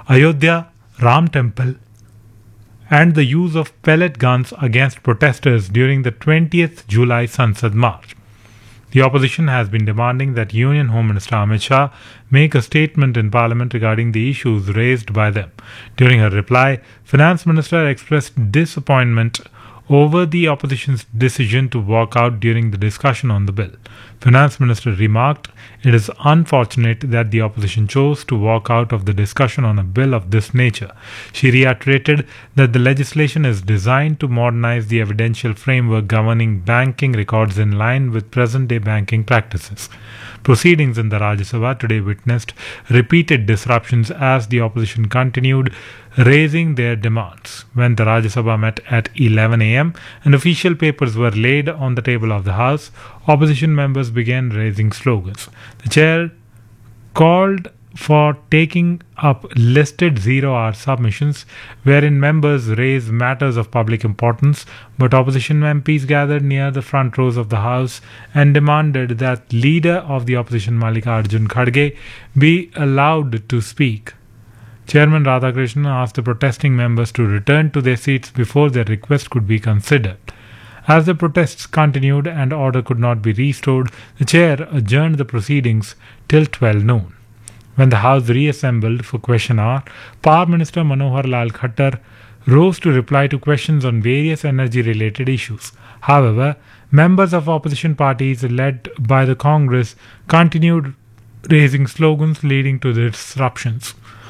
Ayodhya Ram Temple, and the use of pellet guns against protesters during the 20th July Sansad March. The opposition has been demanding that Union Home Minister Amit Shah make a statement in Parliament regarding the issues raised by them. During her reply, Finance Minister expressed disappointment over the opposition's decision to walk out during the discussion on the bill. Finance Minister remarked, "It is unfortunate that the opposition chose to walk out of the discussion on a bill of this nature." She reiterated that the legislation is designed to modernize the evidential framework governing banking records in line with present-day banking practices. Proceedings in the Rajya Sabha today witnessed repeated disruptions as the opposition continued raising their demands. When the Rajya Sabha met at 11 a.m. and official papers were laid on the table of the House, opposition members began raising slogans. The chair called for taking up listed zero-hour submissions wherein members raise matters of public importance, but opposition MPs gathered near the front rows of the House and demanded that leader of the opposition Mallikarjun Kharge be allowed to speak. Chairman Radhakrishnan asked the protesting members to return to their seats before their request could be considered. As the protests continued and order could not be restored, the chair adjourned the proceedings till 12 noon. When the House reassembled for question hour, Power Minister Manohar Lal Khattar rose to reply to questions on various energy-related issues. However, members of opposition parties led by the Congress continued raising slogans leading to the disruptions.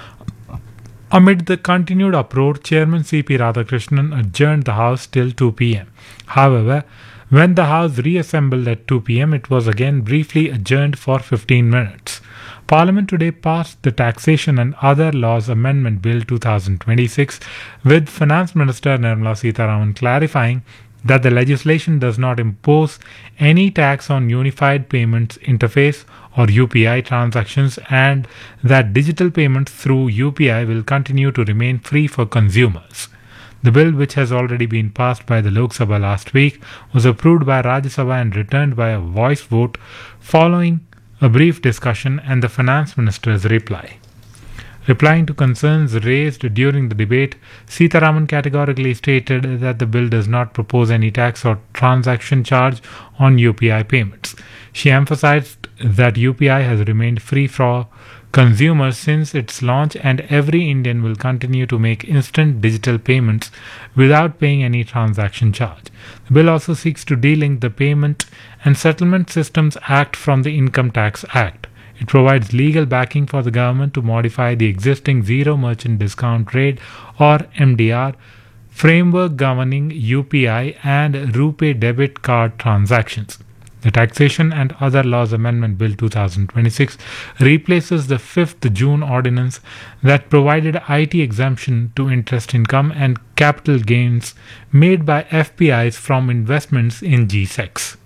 Amid the continued uproar, Chairman C.P. Radhakrishnan adjourned the House till 2 p.m. However, when the House reassembled at 2 p.m., it was again briefly adjourned for 15 minutes. Parliament today passed the Taxation and Other Laws Amendment Bill 2026, with Finance Minister Nirmala Sitharaman clarifying that the legislation does not impose any tax on Unified Payments Interface or UPI transactions, and that digital payments through UPI will continue to remain free for consumers. The bill, which has already been passed by the Lok Sabha last week, was approved by Rajya Sabha and returned by a voice vote following a brief discussion and the Finance Minister's reply. Replying to concerns raised during the debate, Sitharaman categorically stated that the bill does not propose any tax or transaction charge on UPI payments. She emphasized that UPI has remained free for consumers since its launch, and every Indian will continue to make instant digital payments without paying any transaction charge. The bill also seeks to delink the Payment and Settlement Systems Act from the Income Tax Act. It provides legal backing for the government to modify the existing Zero Merchant Discount Rate or MDR framework governing UPI and RuPay debit card transactions. The Taxation and Other Laws Amendment Bill 2026 replaces the 5th June ordinance that provided IT exemption to interest income and capital gains made by FPIs from investments in GSECs.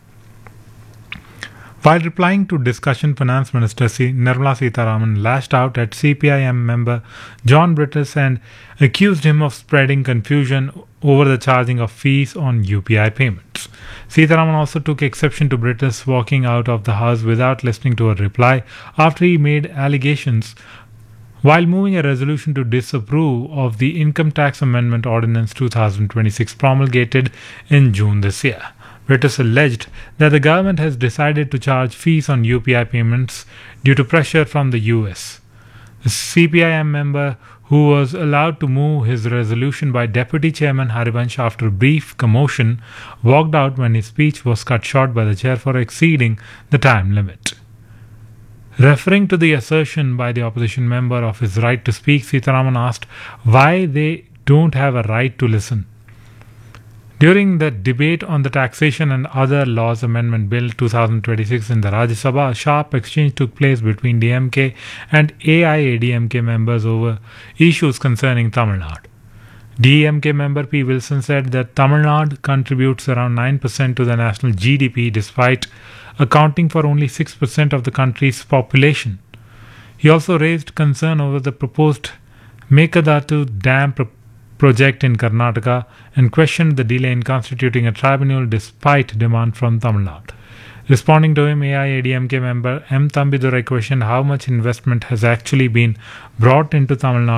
While replying to discussion, Finance Minister Nirmala Sitharaman lashed out at CPIM member John Brittas and accused him of spreading confusion over the charging of fees on UPI payments. Sitharaman also took exception to Brittas walking out of the House without listening to her reply after he made allegations while moving a resolution to disapprove of the Income Tax Amendment Ordinance 2026 promulgated in June this year. Brittas alleged that the government has decided to charge fees on UPI payments due to pressure from the US. The CPIM member, who was allowed to move his resolution by Deputy Chairman Harivansh after a brief commotion, walked out when his speech was cut short by the chair for exceeding the time limit. Referring to the assertion by the opposition member of his right to speak, Sitharaman asked why they don't have a right to listen. During the debate on the Taxation and Other Laws Amendment Bill 2026 in the Rajya Sabha, a sharp exchange took place between DMK and AIADMK members over issues concerning Tamil Nadu. DMK member P. Wilson said that Tamil Nadu contributes around 9% to the national GDP despite accounting for only 6% of the country's population. He also raised concern over the proposed Mekadatu Dam project in Karnataka and questioned the delay in constituting a tribunal despite demand from Tamil Nadu. Responding to him, AIADMK member M. Thambidurai questioned how much investment has actually been brought into Tamil Nadu